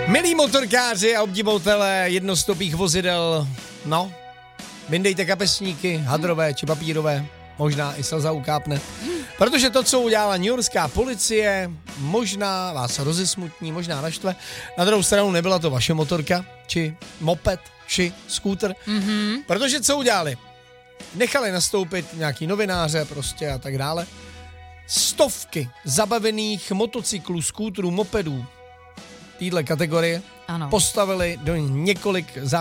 Milí motorkáři a obdivovatelé jednostopých vozidel, no, vyndejte kapesníky, hadrové či papírové, možná i slza ukápne. Protože to, co udělala newyorská policie, možná vás rozesmutní, možná naštve. Na druhou stranu nebyla to vaše motorka, či moped, či skútr. Protože co udělali? Nechali nastoupit nějaký novináře prostě a tak dále. Stovky zabavených motocyklů, skútrů, mopedů téhle kategorie postavili do několik